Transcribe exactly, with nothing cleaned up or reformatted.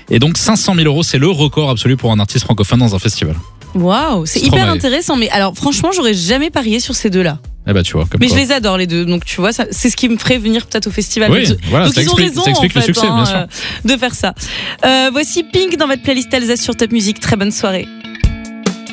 Et donc cinq cent mille euros, c'est le record absolu pour un artiste francophone dans un festival. Waouh, c'est, C'est hyper trop mal. intéressant. Mais alors, franchement, j'aurais jamais parié sur ces deux-là. Eh bah, tu vois, comme Mais quoi. je les adore les deux, donc tu vois, ça, c'est ce qui me ferait venir peut-être au festival. Oui, donc, voilà, donc ça ils ont explique- raison ça explique en le fait, succès, hein, bien sûr. euh, de faire ça. Euh, voici Pink dans votre playlist Alsace sur Top Music. Très bonne soirée.